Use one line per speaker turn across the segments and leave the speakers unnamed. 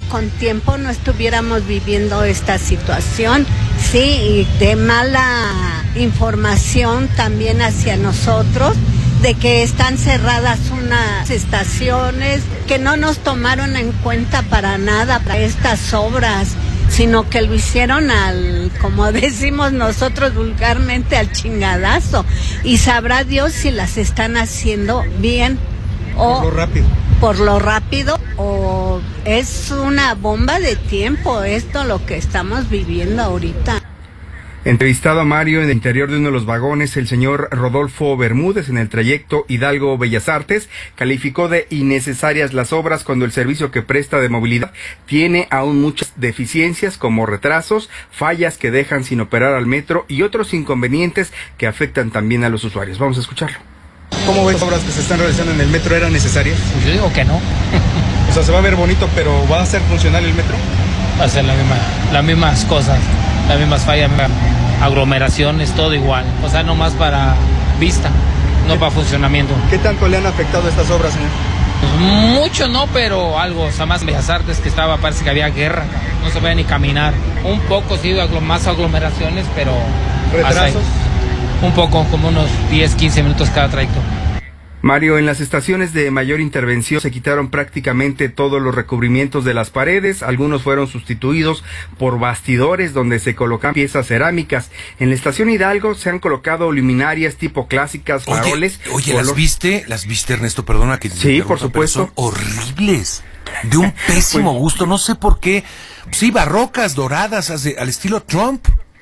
con tiempo no estuviéramos viviendo esta situación, sí, y de mala información también hacia nosotros, de que están cerradas unas estaciones, que no nos tomaron en cuenta para nada para estas obras, sino que lo hicieron como decimos nosotros vulgarmente, al chingadazo. Y sabrá Dios si las están haciendo bien o por lo rápido, o es una bomba de tiempo esto lo que estamos viviendo ahorita.
Entrevistado a Mario en el interior de uno de los vagones, el señor Rodolfo Bermúdez, en el trayecto Hidalgo-Bellas Artes, calificó de innecesarias las obras cuando el servicio que presta de movilidad tiene aún muchas deficiencias, como retrasos, fallas que dejan sin operar al metro y otros inconvenientes que afectan también a los usuarios. Vamos a escucharlo.
¿Cómo ven las obras que se están realizando en el metro? ¿Eran necesarias?
Pues yo digo que no.
O sea, se va a ver bonito, pero ¿va a ser funcional el metro?
Va a ser las mismas cosas, las mismas fallas, aglomeraciones, todo igual. O sea, nomás para vista, no para funcionamiento.
¿Qué tanto le han afectado estas obras, señor?
Pues mucho no, pero algo. O sea, más Bellas Artes que parece que había guerra, no se podía ni caminar. Un poco sí, más aglomeraciones, pero...
¿Retrasos?
Un poco, como unos 10, 15 minutos cada trayecto.
Mario, en las estaciones de mayor intervención se quitaron prácticamente todos los recubrimientos de las paredes, algunos fueron sustituidos por bastidores donde se colocan piezas cerámicas. En la estación Hidalgo se han colocado luminarias tipo clásicas, faroles.
Oye, ¿las viste, Ernesto? Perdona que...
Sí, por supuesto.
Son horribles, de un pésimo gusto, no sé por qué. Sí, barrocas, doradas, al estilo Trump.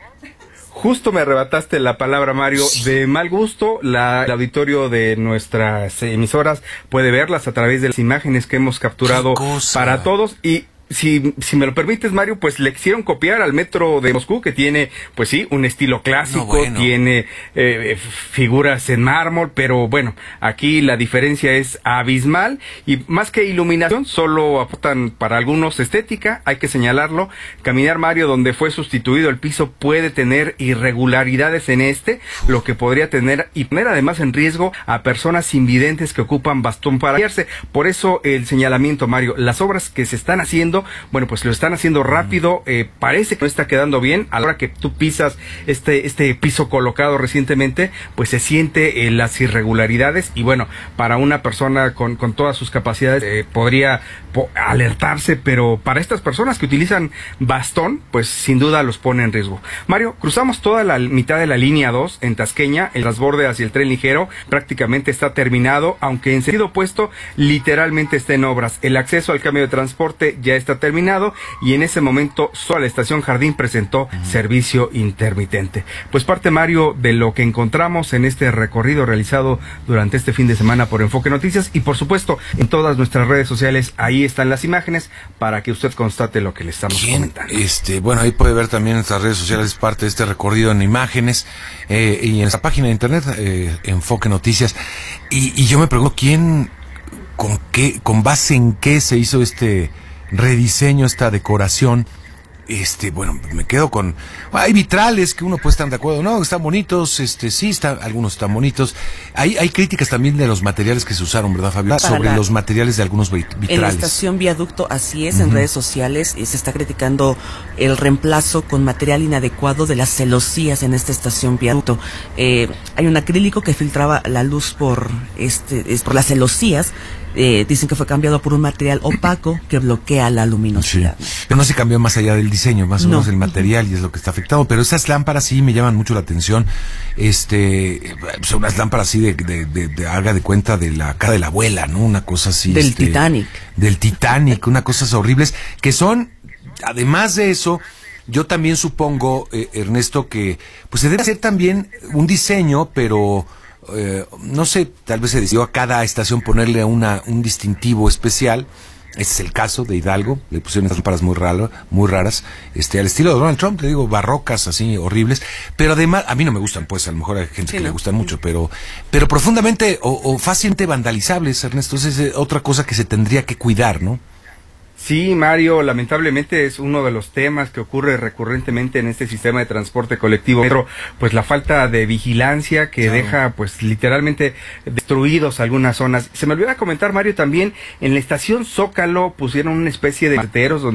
Justo me arrebataste la palabra, Mario. De mal gusto, el auditorio de nuestras emisoras puede verlas a través de las imágenes que hemos capturado para todos. Y si me lo permites, Mario, pues le quisieron copiar al metro de Moscú, que tiene, pues sí, un estilo clásico, tiene figuras en mármol, pero bueno, aquí la diferencia es abismal, y más que iluminación, solo aportan para algunos estética. Hay que señalarlo. Caminar, Mario, donde fue sustituido el piso puede tener irregularidades en lo que podría tener y poner además en riesgo a personas invidentes que ocupan bastón para guiarse. Por eso el señalamiento, Mario, las obras que se están haciendo, bueno, pues lo están haciendo rápido, parece que no está quedando bien. A la hora que tú pisas este piso colocado recientemente, pues se siente las irregularidades, y bueno, para una persona con todas sus capacidades podría alertarse, pero para estas personas que utilizan bastón, pues sin duda los pone en riesgo. Mario, cruzamos toda la mitad de la línea 2 en Tasqueña, el transborde hacia el tren ligero prácticamente está terminado, aunque en sentido opuesto literalmente está en obras. El acceso al cambio de transporte ya está terminado, y en ese momento solo la estación Jardín presentó servicio intermitente. Pues parte, Mario, de lo que encontramos en este recorrido realizado durante este fin de semana por Enfoque Noticias, y por supuesto en todas nuestras redes sociales, ahí están las imágenes para que usted constate lo que le estamos comentando.
Bueno, ahí puede ver también en nuestras redes sociales parte de este recorrido en imágenes, y en esta página de internet, Enfoque Noticias, y yo me pregunto con base en qué se hizo este rediseño, esta decoración. Bueno, me quedo con... Hay vitrales que uno puede estar de acuerdo, no, están bonitos, sí, algunos están bonitos. Hay críticas también de los materiales que se usaron, ¿verdad, Fabiola? Sobre los materiales de algunos vitrales.
En la estación Viaducto, así es, en redes sociales se está criticando el reemplazo con material inadecuado de las celosías en esta estación Viaducto. Hay un acrílico que filtraba la luz por las celosías. Dicen que fue cambiado por un material opaco que bloquea la luminosidad.
Sí. Pero no se cambió más allá del diseño, más o menos el material, y es lo que está afectado. Pero esas lámparas sí me llaman mucho la atención. Son unas lámparas así haga de cuenta de la cara de la abuela, ¿no? Una cosa así.
Del Titanic.
Del Titanic, unas cosas horribles que son, además de eso, yo también supongo, Ernesto, que pues se debe hacer también un diseño, pero... no sé, tal vez se decidió a cada estación ponerle un distintivo especial. Este es el caso de Hidalgo, le pusieron unas lámparas muy raras, al estilo de Donald Trump, te digo, barrocas, así, horribles, pero además, a mí no me gustan, pues, a lo mejor hay gente que le gustan mucho, pero profundamente o fácilmente vandalizables, Ernesto. Es otra cosa que se tendría que cuidar, ¿no?
Sí, Mario, lamentablemente es uno de los temas que ocurre recurrentemente en este sistema de transporte colectivo metro, pues la falta de vigilancia que deja pues literalmente destruidos algunas zonas. Se me olvidó comentar, Mario, también en la estación Zócalo pusieron una especie de materos